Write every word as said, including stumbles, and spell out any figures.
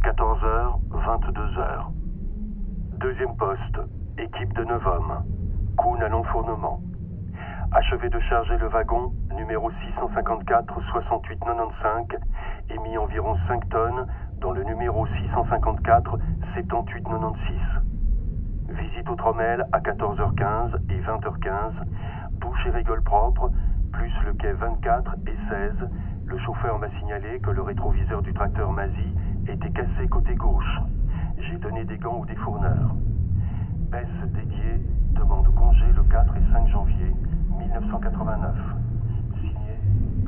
quatorze heures, vingt-deux heures. Deuxième poste, équipe de neuf hommes. Kuhn à l'enfournement. Achevé de charger le wagon, numéro six cent cinquante-quatre soixante-huit quatre-vingt-quinze, et mis environ cinq tonnes dans le numéro six cent cinquante-quatre soixante-huit quatre-vingt-seize. Visite au Tromel à quatorze heures quinze et vingt heures quinze, douche et rigole propre, plus le quai vingt-quatre et seize. Le chauffeur m'a signalé que le rétroviseur du tracteur Mazy était cassé côté gauche. J'ai donné des gants ou des fourneurs. Baisse dédiée demande congé le quatre et cinq janvier mille neuf cent quatre-vingt-neuf.